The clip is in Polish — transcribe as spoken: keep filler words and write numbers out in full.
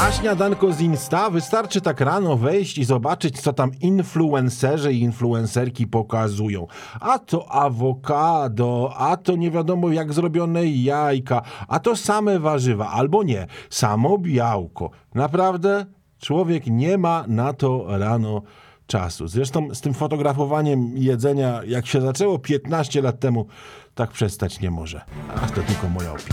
A śniadanko z Insta? Wystarczy tak rano wejść i zobaczyć, co tam influencerzy i influencerki pokazują. A to awokado, a to nie wiadomo jak zrobione jajka, a to same warzywa, albo nie, samo białko. Naprawdę? Człowiek nie ma na to rano czasu. Zresztą z tym fotografowaniem jedzenia, jak się zaczęło piętnaście lat temu, tak przestać nie może. A to tylko moja opinia.